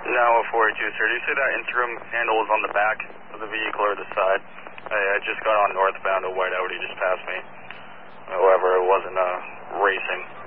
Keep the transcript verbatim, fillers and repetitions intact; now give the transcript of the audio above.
Now, four eight two, sir, do you see that interim handle is on the back of the vehicle or the side? I, I just got on northbound, a white Audi just passed me. However, it wasn't uh, racing.